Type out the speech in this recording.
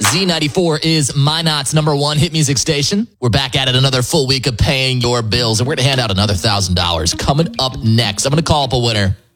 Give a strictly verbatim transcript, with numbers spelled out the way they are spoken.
Z ninety-four is Minot's number one hit music station. We're back at it another full week of paying your bills, and we're going to hand out another one thousand dollars coming up next. I'm going to call up a winner